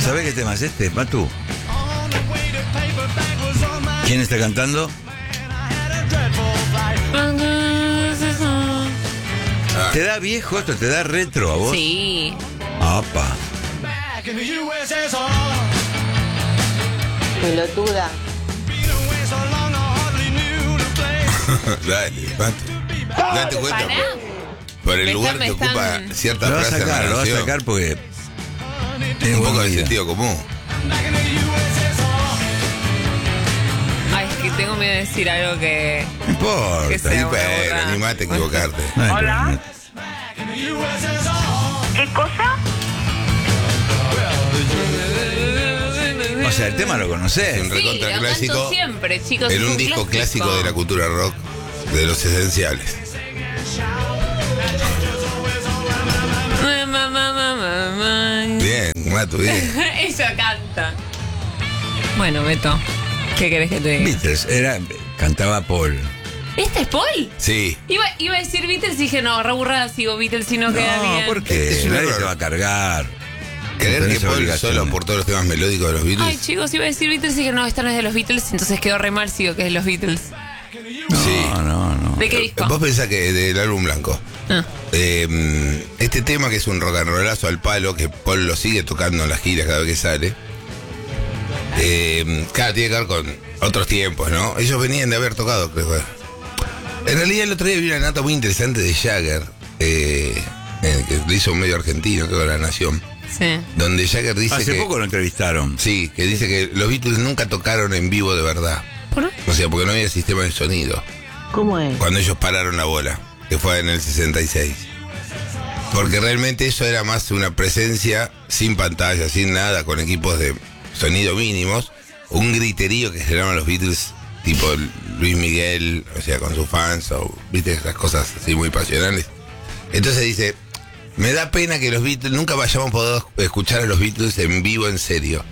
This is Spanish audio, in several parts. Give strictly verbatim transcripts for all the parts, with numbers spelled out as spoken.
¿Sabés qué tema es este, Matu? ¿Quién está cantando? ¿Te da viejo esto? ¿Te da retro a vos? Sí. Opa. Pelotuda. Dale, Matu. Date cuenta. Pará. Por el Me lugar están- que me ocupa están- cierta Lo vas a frase en la sacar, lo vas a canción. sacar porque... Tiene un poco de vida. sentido común. Ay, es que tengo miedo de decir algo que... No importa. Que sea Y una bueno, burrada. animate a equivocarte. No hay Hola. problema. ¿Qué cosa? O sea, el tema lo conocés. Un Sí, recontra lo clásico. canto siempre, chicos. En es un disco clásico de la cultura rock, de los esenciales. Ma, ma, ma, ma, ma. Bien, Matu, bien. Ella canta. Bueno, Beto, ¿qué querés que te diga? Beatles, era, cantaba Paul. ¿Este es Paul? Sí. Iba, iba a decir Beatles y dije, no, re burrada, sigo Beatles si no, queda bien. No, porque Es un nadie error. te va a cargar. Creer No que tenés Paul obligaciones. solo aportó los temas melódicos de los Beatles. Ay, chicos, iba a decir Beatles y dije, no, esta no es de los Beatles, entonces quedó re mal, sigo que es de los Beatles. No, Sí. no, no. ¿De qué disco? Vos pensás que del álbum blanco. Ah. Eh, este tema que es un rock and rollazo al palo, que Paul lo sigue tocando en las giras cada vez que sale. Eh, claro, tiene que ver con otros tiempos, ¿no? Ellos venían de haber tocado, creo. En realidad el otro día vi una nota muy interesante de Jagger, eh, eh, que le hizo un medio argentino, creo, La Nación, Sí. donde Jagger dice Hace que... poco lo entrevistaron. Sí, que dice que los Beatles nunca tocaron en vivo de verdad. ¿Por? O sea, porque no había sistema de sonido. ¿Cómo es? Cuando ellos pararon la bola, que fue en el sesenta y seis. Porque realmente eso era más una presencia sin pantalla, sin nada, con equipos de sonido mínimos, un griterío que generaban los Beatles, tipo Luis Miguel, o sea, con sus fans, o viste esas cosas así muy pasionales. Entonces dice, me da pena que los Beatles, nunca vayamos a poder escuchar a los Beatles en vivo en serio.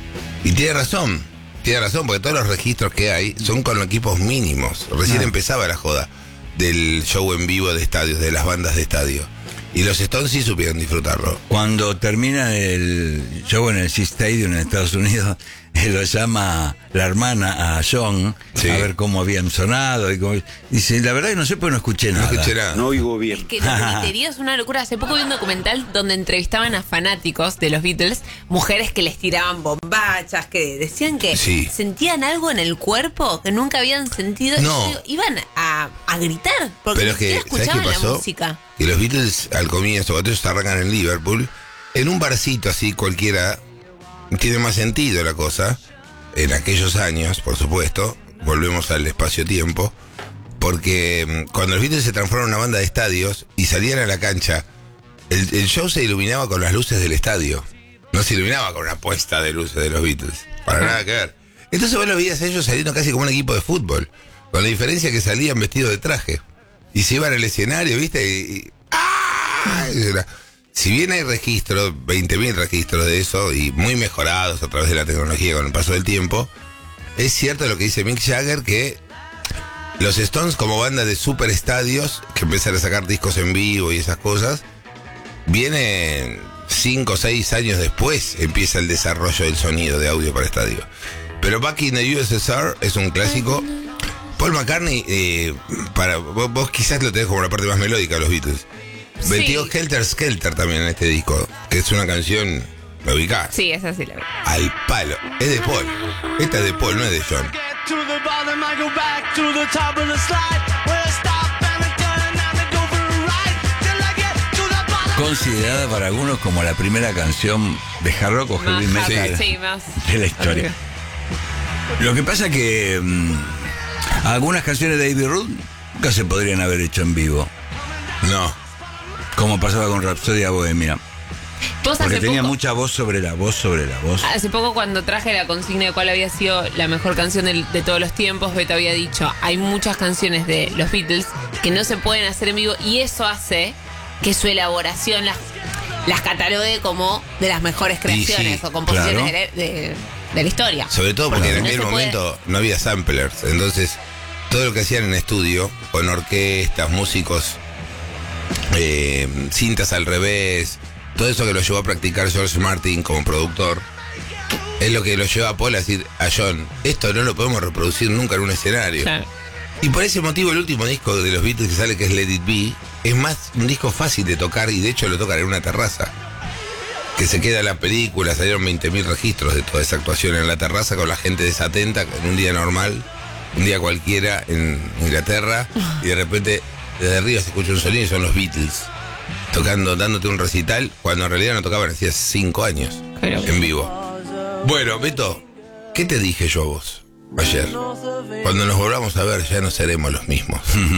Y tiene razón. Tiene razón, porque todos los registros que hay son con equipos mínimos. Recién Ah. empezaba la joda del show en vivo de estadios, de las bandas de estadio. Y los Stones sí supieron disfrutarlo. Cuando termina el show en el Shea Stadium en Estados Unidos, él lo llama la hermana a John Sí. a ver cómo habían sonado. Y cómo- dice, la verdad que no sé porque no escuché No nada. escuché nada. No oigo bien. Que los griteríos es una locura. Hace poco vi un documental donde entrevistaban a fanáticos de los Beatles, mujeres que les tiraban bombachas, que decían que Sí. sentían algo en el cuerpo que nunca habían sentido. No. Y yo digo, iban a, a gritar porque Pero ni es que, siquiera ¿sabes qué escuchaban la pasó? música. Que los Beatles al comienzo, cuando ellos arrancan en Liverpool, en un barcito así cualquiera, tiene más sentido la cosa. En aquellos años, por supuesto, volvemos al espacio-tiempo, porque mm, cuando los Beatles se transformaron en una banda de estadios y salían a la cancha, el, el show se iluminaba con las luces del estadio. No se iluminaba con una puesta de luces de los Beatles. Para nada que ver. Entonces vos lo veías a ellos saliendo casi como un equipo de fútbol, con la diferencia que salían vestidos de traje. Y se iban al escenario, ¿viste? Y, y- ¡ah! Era- Si bien hay registros, veinte mil registros de eso, y muy mejorados a través de la tecnología con el paso del tiempo, es cierto lo que dice Mick Jagger, que los Stones como banda de super estadios, que empiezan a sacar discos en vivo y esas cosas, vienen cinco o seis años después, empieza el desarrollo del sonido de audio para estadio. Pero Back in the U S S R es un clásico. Paul McCartney, eh, para vos, vos quizás lo tenés como la parte más melódica de los Beatles. Sí. Metió Helter Skelter también en este disco, que es una canción, ¿la ubicás? Sí, esa sí la vi. Al palo. Es de Paul. Esta es de Paul, no es de John. Considerada para algunos como la primera canción de hard rock o heavy Más metal hard, sí, más. de la historia. Lo que pasa que mm, algunas canciones de Abbey Road nunca se podrían haber hecho en vivo, No. como pasaba con Rhapsodia Bohemia, Vos porque hace tenía poco, mucha voz sobre la voz sobre la voz. hace poco cuando traje la consigna de cuál había sido la mejor canción del- de, todos los tiempos, Beto había dicho, hay muchas canciones de los Beatles que no se pueden hacer en vivo y eso hace que su elaboración las, las catalogue como de las mejores creaciones sí, o composiciones claro. de, la- de- de la historia. Sobre todo porque Bueno, en no aquel se puede- momento no había samplers. Entonces, todo lo que hacían en estudio, con orquestas, músicos, eh, cintas al revés, todo eso que lo llevó a practicar George Martin como productor, Es lo que lo lleva a Paul a decir a John, esto no lo podemos reproducir nunca en un escenario. Claro. Y por ese motivo el último disco de los Beatles que sale, que es Let It Be, es más un disco fácil de tocar, y de hecho lo tocan en una terraza. Que se queda la película, salieron veinte mil registros de toda esa actuación en la terraza con la gente desatenta en un día normal, un día cualquiera en Inglaterra, y de repente desde arriba se escucha un sonido y son los Beatles tocando, dándote un recital, cuando en realidad no tocaban hacía cinco años Pero... en vivo. Bueno, Beto, ¿qué te dije yo a vos ayer? Cuando nos volvamos a ver ya no seremos los mismos.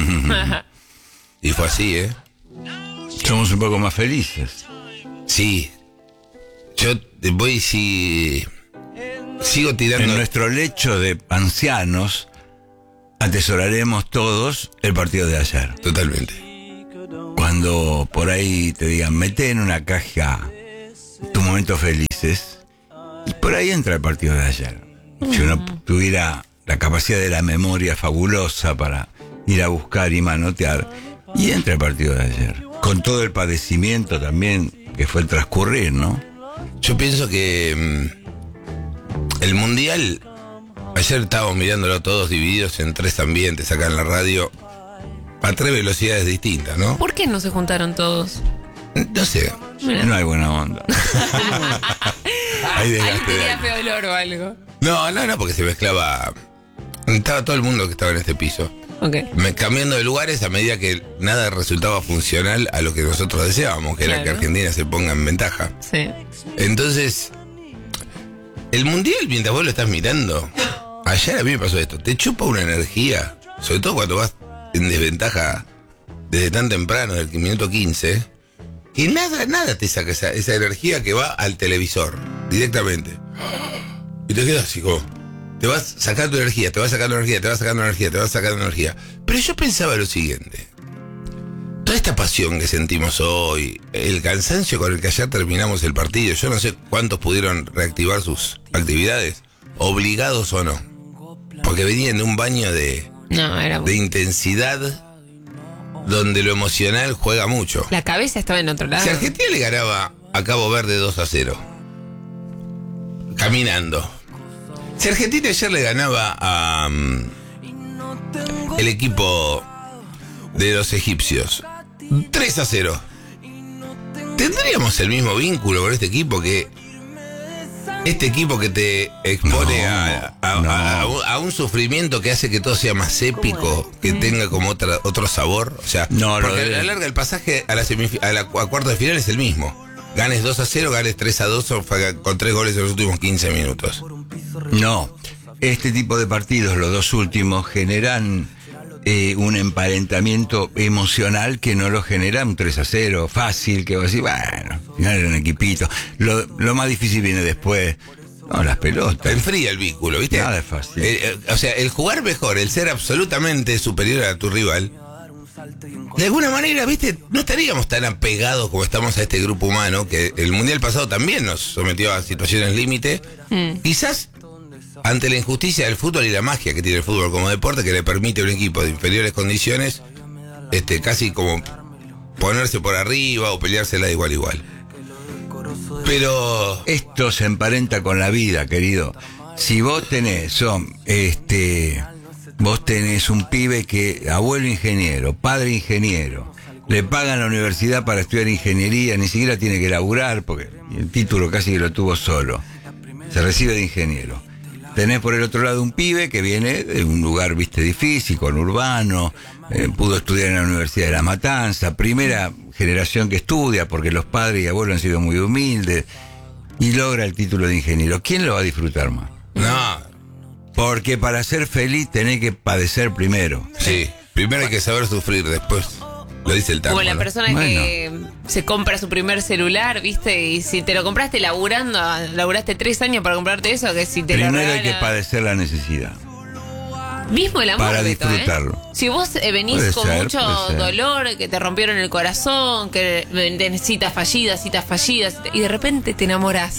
Y fue así, ¿eh? Somos un poco más felices. Sí. Yo voy si sigo tirando. En nuestro lecho de ancianos atesoraremos todos el partido de ayer. Totalmente. Cuando por ahí te digan, mete en una caja tus momentos felices, y por ahí entra el partido de ayer. Si uno tuviera la capacidad de la memoria fabulosa para ir a buscar y manotear, y entra el partido de ayer. Con todo el padecimiento también que fue el transcurrir, ¿no? Yo pienso que mmm, el Mundial, ayer estábamos mirándolo todos divididos en tres ambientes acá en la radio, a tres velocidades distintas, ¿no? ¿Por qué no se juntaron todos? No sé. Mira. No hay buena onda. Hay Ahí desgaste de tenía algo. feo olor o algo. No, no, no, porque se mezclaba. Estaba todo el mundo que estaba en este piso. Ok. Me, cambiando de lugares a medida que nada resultaba funcional a lo que nosotros deseábamos, que era Claro. que Argentina se ponga en ventaja. Sí. Entonces, el Mundial, mientras vos lo estás mirando, ayer a mí me pasó esto, te chupa una energía, sobre todo cuando vas en desventaja desde tan temprano, del minuto quince, que nada, nada te saca esa, esa energía que va al televisor, directamente. Y te quedas así como, te vas sacando energía, te vas sacando energía, te vas sacando energía, te vas sacando energía. Pero yo pensaba lo siguiente, toda esta pasión que sentimos hoy, el cansancio con el que ayer terminamos el partido, yo no sé cuántos pudieron reactivar sus actividades, obligados o no, porque venían de un baño de, No, era de intensidad donde lo emocional juega mucho. La cabeza estaba en otro lado. Si Argentina le ganaba a Cabo Verde dos a cero, caminando. Si Argentina ayer le ganaba a um, el equipo de los egipcios tres a cero, ¿tendríamos el mismo vínculo con este equipo que este equipo que te expone No, a, a- no. a- a un, a un sufrimiento que hace que todo sea más épico, que tenga como otra, otro sabor? O sea, No, lo porque de- a la larga el pasaje a la, semifi- a la a cuartos de final es el mismo. Ganes dos a cero, ganes tres a dos o fa- con tres goles en los últimos quince minutos. No, este tipo de partidos, los dos últimos, generan eh, un emparentamiento emocional que no lo genera un tres a cero fácil, que va a decir, bueno, al final era un equipito. Lo, lo más difícil viene después. No, las Te pelotas. enfría el vínculo, ¿viste? Nada es fácil. Eh, eh, o sea, el jugar mejor, el ser absolutamente superior a tu rival, de alguna manera, ¿viste? No estaríamos tan apegados como estamos a este grupo humano, que el Mundial pasado también nos sometió a situaciones límite. Mm. Quizás ante la injusticia del fútbol y la magia que tiene el fútbol como deporte, que le permite a un equipo de inferiores condiciones, este, casi como ponerse por arriba o peleársela de igual a igual. Pero Esto se emparenta con la vida, querido. Si vos tenés, son, este, vos tenés un pibe que, abuelo ingeniero, padre ingeniero, le pagan la universidad para estudiar ingeniería, ni siquiera tiene que laburar, porque el título casi que lo tuvo solo. Se recibe de ingeniero. Tenés por el otro lado un pibe que viene de un lugar, viste, difícil, conurbano, eh, pudo estudiar en la Universidad de La Matanza, primera generación que estudia, porque los padres y abuelos han sido muy humildes, y logra el título de ingeniero. ¿Quién lo va a disfrutar más? no, Porque para ser feliz tenés que padecer primero. sí, primero hay que saber sufrir, después lo dice el tango. Como la ¿no? persona Bueno. que se compra su primer celular, ¿viste? Y si te lo compraste laburando, laburaste tres años para comprarte eso, que si te lo Primero hay que regalan- padecer la necesidad. Mismo el amor, para Beto, disfrutarlo. ¿eh? Si vos eh, venís Puede con ser, mucho puede ser. dolor, que te rompieron el corazón, que tenés citas fallidas, citas fallidas, y de repente te enamorás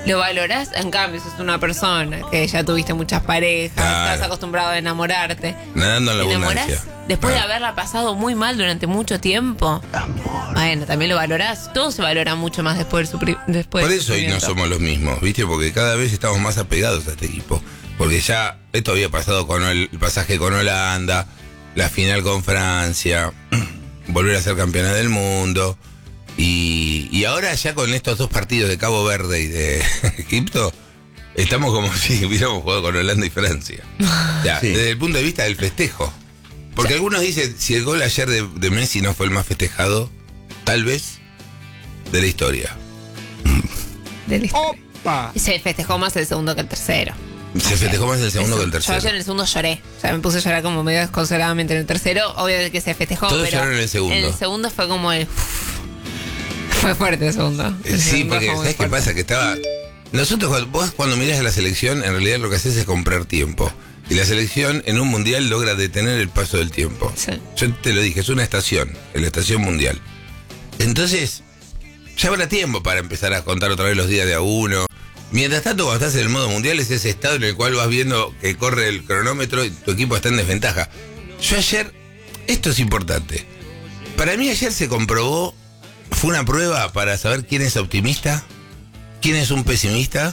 lo valorás. En cambio, sos una persona que ya tuviste muchas parejas, Claro. estás acostumbrado a enamorarte. Nadando en la ¿Te enamorás abundancia. después de Ah. haberla pasado muy mal durante mucho tiempo? Bueno, también lo valorás. Todo se valora mucho más después del supri- después Por del eso hoy no sufrimiento. somos los mismos, ¿viste? Porque cada vez estamos más apegados a este equipo. Porque ya esto había pasado con el pasaje con Holanda, la final con Francia, volver a ser campeona del mundo. Y, y ahora ya con estos dos partidos de Cabo Verde y de Egipto, estamos como si hubiéramos jugado con Holanda y Francia. Ya, Sí. Desde el punto de vista del festejo. Porque algunos dicen, si el gol ayer de, de Messi no fue el más festejado, tal vez, de la historia. De la historia. Se festejó más el segundo que el tercero. Se festejó más el segundo que el Yo ayer tercero. en el segundo lloré. O sea, me puse a llorar como medio desconsoladamente en el tercero. Obvio que se festejó, Todos pero lloraron en el segundo. en el segundo fue como el... Fue fuerte el segundo. Eh, El Sí, segundo porque fue muy ¿sabes qué fuerte. pasa? Que estaba... Nosotros, cuando- vos cuando mirás a la selección, en realidad lo que haces es comprar tiempo. Y la selección en un mundial logra detener el paso del tiempo. Sí. Yo te lo dije, es una estación, en la estación mundial. Entonces, ya habrá tiempo para empezar a contar otra vez los días de a uno. Mientras tanto, cuando estás en el modo mundial, es ese estado en el cual vas viendo que corre el cronómetro y tu equipo está en desventaja. Yo ayer, esto es importante. Para mí ayer se comprobó, fue una prueba para saber quién es optimista, quién es un pesimista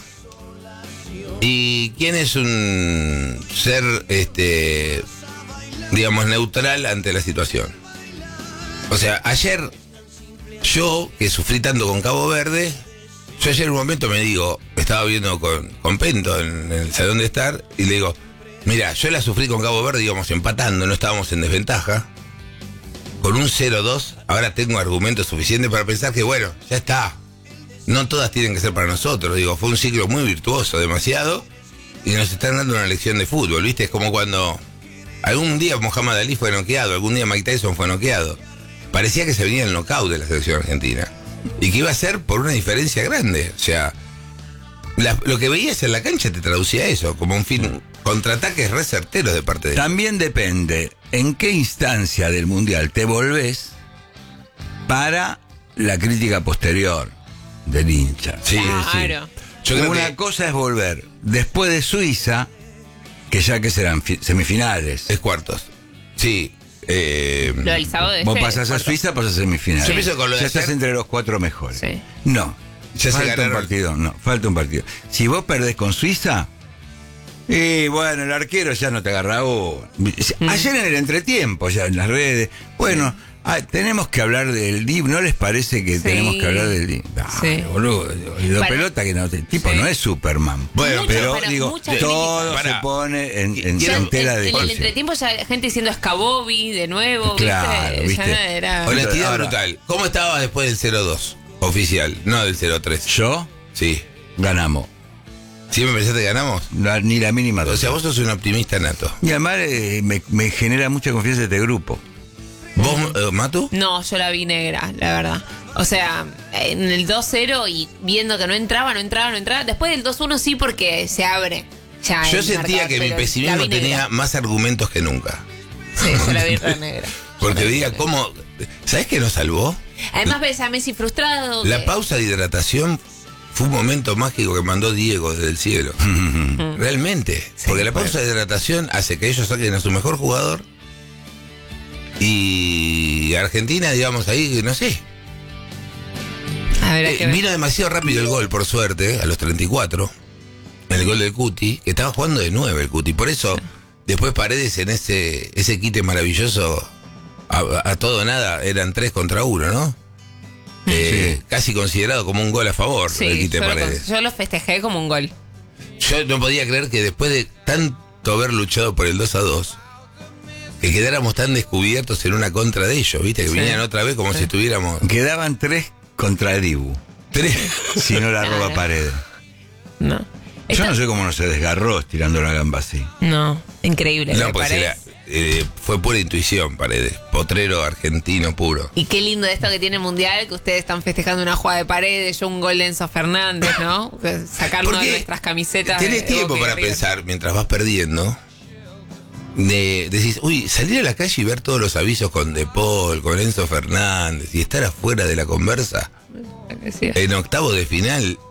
y quién es un ser, este, digamos, neutral ante la situación. O sea, ayer yo, que sufrí tanto con Cabo Verde, yo ayer en un momento me digo, estaba viendo con, con Pento en, en el salón de estar, y le digo, mira, yo la sufrí con Cabo Verde, íbamos empatando, no estábamos en desventaja. Con un cero dos, ahora tengo argumentos suficientes para pensar que, bueno, ya está. No todas tienen que ser para nosotros. Digo, fue un ciclo muy virtuoso, demasiado, y nos están dando una lección de fútbol, ¿viste? Es como cuando algún día Muhammad Ali fue noqueado, algún día Mike Tyson fue noqueado. Parecía que se venía el knockout de la selección argentina. Y que iba a ser por una diferencia grande. O sea, la- lo que veías en la cancha te traducía eso, como un film, contraataques re certeros de parte de... También depende en qué instancia del mundial te volvés para la crítica posterior del hincha. Sí, Claro. Yo creo Una que cosa es volver después de Suiza, que ya que serán fi- semifinales. es cuartos. Sí. Eh, Lo del sábado de Vos este, pasás a cuarto. Suiza, pasás a semifinales. Yo pienso con lo de ya estás ayer- entre los cuatro mejores. Sí. No. Ya se falta ganaron. un partido, no, falta un partido. Si vos perdés con Suiza, y bueno, el arquero ya no te agarra uno. Ayer en el entretiempo, ya en las redes, bueno, ah, tenemos que hablar del D I V, ¿no les parece que Sí. tenemos que hablar del D I V? Dale, Sí. boludo, y la Para- pelota que no, el tipo Sí. no es Superman. Bueno, Mucho, pero para digo, mucha todo crítica. se pone en, en, Ya en en, tela en de el juicio. entretiempo ya gente diciendo Scabobi de nuevo, Claro, ¿viste? ¿viste? Ya era... honestidad Ahora- brutal. ¿Cómo estabas después del cero dos? Oficial, no del cero tres. Yo, Sí. ganamos. ¿Siempre pensaste que ganamos? La- ni la mínima. O sea, vos sos un optimista nato. Y además eh, me, me genera mucha confianza este grupo. ¿Vos, eh, Matu? No, yo la vi negra, la verdad. O sea, en el dos cero y viendo que no entraba, no entraba, no entraba. Después del dos uno sí porque se abre. Ya Yo el sentía marcador, que mi pero la pesimismo vi negra. tenía más argumentos que nunca. Sí, yo la vi re negra. Porque Yo la vi veía negra. cómo... ¿Sabés qué nos salvó? Además ves a Messi frustrado. La que- pausa de hidratación fue un momento mágico que mandó Diego desde el cielo. Realmente. Porque la pausa de hidratación hace que ellos saquen a su mejor jugador. Y Argentina, digamos, ahí, no sé. A ver, hay Eh, que ver. vino demasiado rápido el gol, por suerte, a los treinta y cuatro. El gol del Cuti, que estaba jugando de nueve el Cuti. Por eso, después Paredes en ese, ese quite maravilloso, a, a todo o nada, eran tres contra uno, ¿no? Eh, Casi considerado como un gol a favor el Sí, quite yo lo, Paredes. yo lo festejé como un gol. Yo no podía creer que después de tanto haber luchado por el dos a dos, que quedáramos tan descubiertos en una contra de ellos, ¿viste? Que Sí. vinieran otra vez como si estuviéramos... Quedaban tres contra el Dibu. Tres. Si no la roba Claro. Paredes. No. Yo Esta- no sé cómo no se desgarró estirando la gamba así. No, increíble. No, me pues parece. era, eh, fue pura intuición, Paredes. Potrero argentino puro. Y qué lindo esto que tiene el Mundial, que ustedes están festejando una jugada de Paredes, yo un gol de Enzo Fernández, ¿no? Que Sacarnos de Porque nuestras camisetas. Tenés de tiempo Boca y para River. pensar mientras vas perdiendo. De, decís, uy, salir a la calle y ver todos los avisos con De Paul, con Enzo Fernández y estar afuera de la conversa Sí. en octavo de final.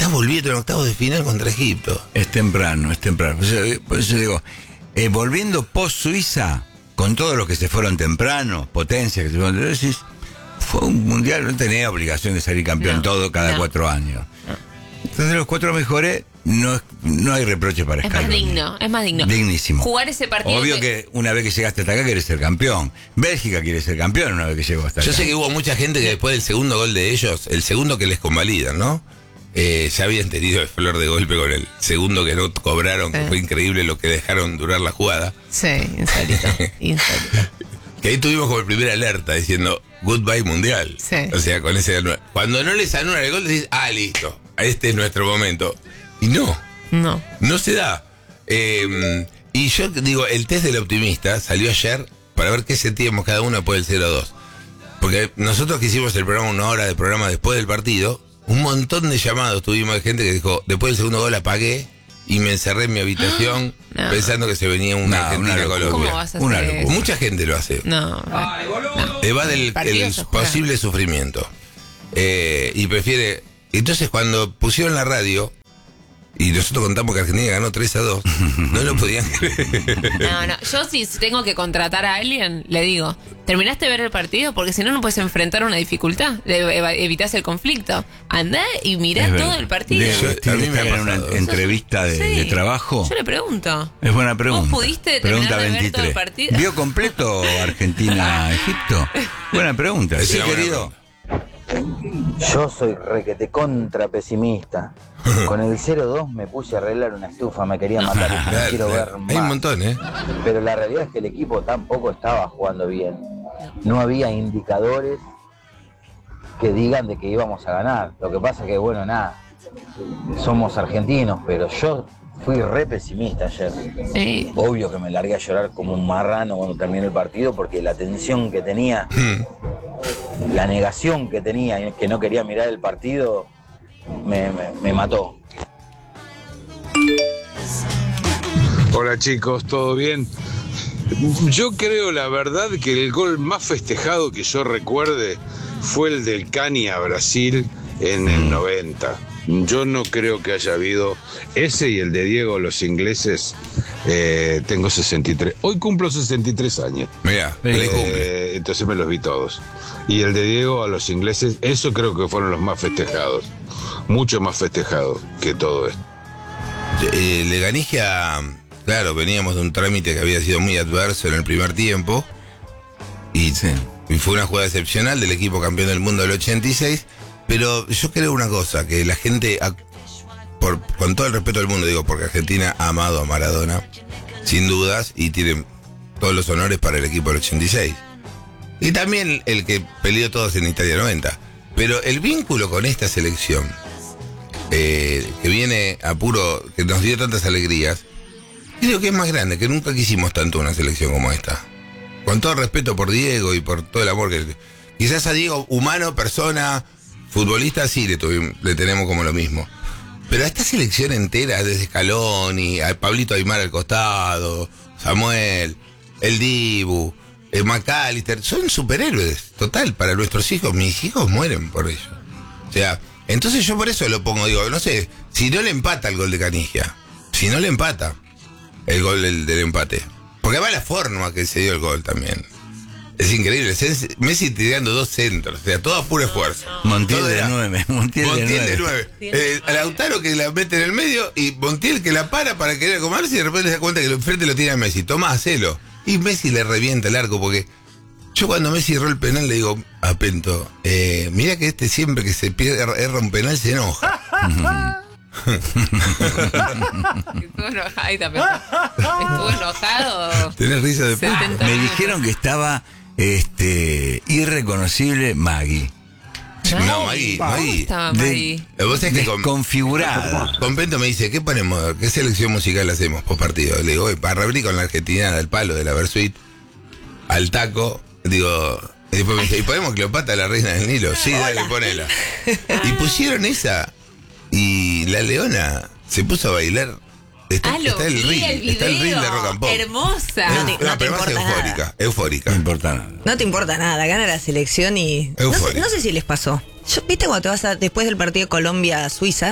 está volviendo en octavos de final contra Egipto. Es temprano, es temprano. Por eso, por eso digo, eh, volviendo post-Suiza, con todos los que se fueron temprano, potencia que se fueron temprano, decís, fue un mundial, no tenía obligación de salir campeón No, todo cada no. cuatro años. Entonces los cuatro mejores, no, es- no hay reproche para Es más Scaloni. digno, es más digno. Dignísimo. Jugar ese partido. Obvio que una vez que llegaste hasta acá querés ser campeón. Bélgica quiere ser campeón una vez que llegó hasta acá. Yo sé que hubo mucha gente que después del segundo gol de ellos, el segundo que les convalidan, ¿no? Eh, ya habían tenido el flor de golpe con el segundo que no cobraron, que Sí. fue increíble lo que dejaron durar la jugada. Sí, insólito. insólito. Que ahí tuvimos como el primer alerta diciendo goodbye mundial. Sí. O sea, con ese cuando no les anulan el gol, decís, ah, listo, este es nuestro momento. Y no, No. no se da. Eh, y yo digo, el test del optimista salió ayer para ver qué sentíamos cada uno después del cero dos. Porque nosotros que hicimos el programa, una hora de programa después del partido, un montón de llamados tuvimos de gente que dijo, después del segundo gol apagué y me encerré en mi habitación No. pensando que se venía una No, Argentina una locura. Colombia. ¿Cómo vas a Una hacer locura. eso? Mucha gente lo hace. No. no. Evade el, El partido el se juega. posible sufrimiento. Eh, y prefiere. Entonces, cuando pusieron la radio y nosotros contamos que Argentina ganó tres a dos, no lo podían creer. No, no. Yo si tengo que contratar a alguien, le digo, ¿terminaste de ver el partido? Porque si no, no puedes enfrentar una dificultad. Le- eva- Evitás el conflicto. Andá y mirá Es todo verdad. el partido. De- Yo- tiene a mí que me ha estar en una pasado. entrevista de, Sí. de trabajo. Yo le pregunto. Es buena pregunta. ¿Vos pudiste Pregunta terminar de ver todo el veintitrés. partido? ¿Vio completo Argentina-Egipto? Buena pregunta. Es Sí, una buena querido. Yo soy requete contra pesimista. Con el cero dos me puse a arreglar una estufa, me quería matar, no Claro, quiero ver claro. Hay un más. montón, ¿eh? Pero la realidad es que el equipo tampoco estaba jugando bien. No había indicadores que digan de que íbamos a ganar. Lo que pasa que, bueno, nada, somos argentinos, pero yo fui re pesimista ayer. Sí. Obvio que me largué a llorar como un marrano cuando terminó el partido porque la tensión que tenía, la negación que tenía y que no quería mirar el partido me, me, me mató. Hola chicos, ¿todo bien? Yo creo la verdad que el gol más festejado que yo recuerde fue el del Cani a Brasil en el noventa. Yo no creo que haya habido ese y el de Diego, los ingleses. Eh, tengo sesenta y tres. Hoy cumplo sesenta y tres años. Mira, feliz cumple. Eh, entonces me los vi todos. Y el de Diego a los ingleses, eso creo que fueron los más festejados. Mucho más festejados que todo esto. Eh, Leganigia, claro, veníamos de un trámite que había sido muy adverso en el primer tiempo. Y, Sí. y fue una jugada excepcional del equipo campeón del mundo del ochenta y seis. Pero yo creo una cosa, que la gente, ha- por, con todo el respeto del mundo, digo, porque Argentina ha amado a Maradona, sin dudas, y tiene todos los honores para el equipo del ochenta y seis. Y también el que peleó todos en Italia noventa. Pero el vínculo con esta selección, eh, que viene a puro, que nos dio tantas alegrías, creo que es más grande, que nunca quisimos tanto una selección como esta. Con todo el respeto por Diego y por todo el amor que... Quizás a Diego, humano, persona, futbolista, sí le, tuvimos, le tenemos como lo mismo. Pero a esta selección entera, desde Scaloni, a Pablito Aymar al costado, Samuel, el Dibu, el McAllister, son superhéroes, total, para nuestros hijos. Mis hijos mueren por ello. O sea, entonces yo por eso lo pongo, digo, no sé, si no le empata el gol de Canigia, si no le empata el gol del, del empate, porque va la forma que se dio el gol también. Es increíble, Messi tirando dos centros, o sea, todo a puro esfuerzo. Montiel Todo de era- nueve. Montiel, Montiel de de nueve. nueve. Eh, Lautaro que la mete en el medio y Montiel que la para para querer comerse y de repente se da cuenta que lo enfrente lo tiene a Messi. Toma, hacelo. Y Messi le revienta el arco porque yo cuando Messi erró el penal le digo a Pento, eh, mira que este siempre que se pierde, erra un penal se enoja. Estuvo enojado. Ahí está, Pedro. Estuvo enojado. ¿Tenés risa de Pento? setenta Me minutos. dijeron que estaba este irreconocible Maggie. No, Magui, ¿Cómo Magui. estaba De- Magui? Vos sabés que con, Desconfigurada. con Pento me dice, ¿qué ponemos? ¿Qué selección musical hacemos post partido? Le digo, "Oye, para abrir con la Argentina al palo de la Versuit, al taco, digo, y después me dice, ¿y ponemos Cleopatra, la reina del Nilo? Sí, dale, ponela. Y pusieron esa, y la leona se puso a bailar. Está, Ah, lo está el vi, reel, el video. está el reel de Rock and Pop. Hermosa. Es- No te- no, no te pero más importa nada. eufórica, eufórica. No importa nada. No te importa nada, gana la selección y... No sé, Euforia. no sé si les pasó. Yo- ¿Viste cuando te vas a, después del partido de Colombia-Suiza,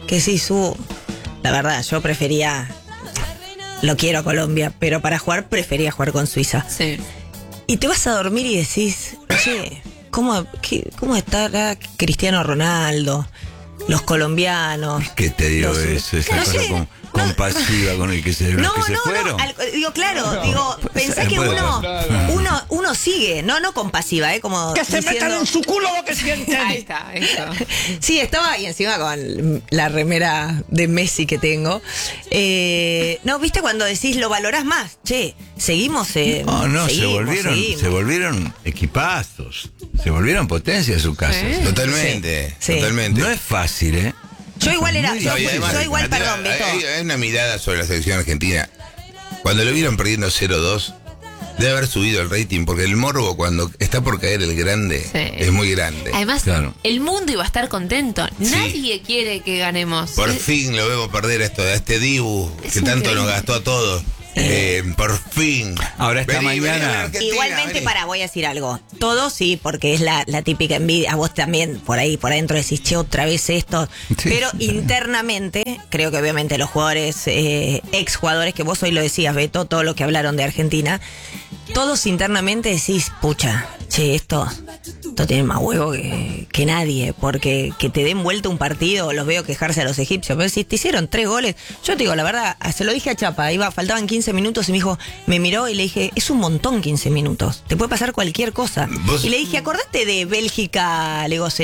que sí, su... La verdad, yo prefería... Lo quiero a Colombia, pero para jugar prefería jugar con Suiza. Sí. Y te vas a dormir y decís, che, ¿cómo, qué, cómo estará Cristiano Ronaldo? Los colombianos. ¿Qué te digo los, eso? Esa no cosa sé, con, no, compasiva con el que se, los no, que se no, fueron. no, al- digo, claro, digo, pensá se que puede uno, pasar. uno, uno sigue, no, no compasiva, ¿eh? Como Que se diciendo- metan en su culo lo que sienten. Ahí está, eso. Sí, estaba y encima con la remera de Messi que tengo. Eh, no, viste cuando decís lo valorás más. Che, seguimos. Eh, No, no, seguimos, se volvieron, seguimos. se volvieron equipazos. Se volvieron potencia sus casas. Sí. Totalmente, Sí. totalmente. No es fácil, ¿eh? Yo igual era, Muy yo, No, y yo además, igual, Mateo, perdón, Beto. Hay, hay una mirada sobre la selección argentina. Cuando lo vieron perdiendo cero dos, debe haber subido el rating, porque el morbo cuando está por caer el grande Sí. es muy grande. Además, Claro. el mundo iba a estar contento. Sí. Nadie quiere que ganemos. Por Es- fin lo vemos perder a, esto, a este Dibu Es que tanto increíble. nos gastó a todos. Eh, por fin. Ahora, esta Vení, mañana- vení a la Argentina, Igualmente, vení. para, voy a decir algo. Todo sí, porque es la, la típica envidia. A vos también, por ahí, por adentro decís, che, otra vez esto. Sí. Pero internamente, creo que obviamente los jugadores, eh, ex jugadores, que vos hoy lo decías, Beto, todo lo que hablaron de Argentina, todos internamente decís, pucha, che, esto, esto tiene más huevo que, que nadie, porque que te den vuelta un partido, los veo quejarse a los egipcios, pero si te hicieron tres goles, yo te digo, la verdad, se lo dije a Chapa, iba, faltaban quince minutos y me dijo, me miró y le dije, es un montón quince minutos, te puede pasar cualquier cosa. Vos- Y le dije, acordate de Bélgica, le digo,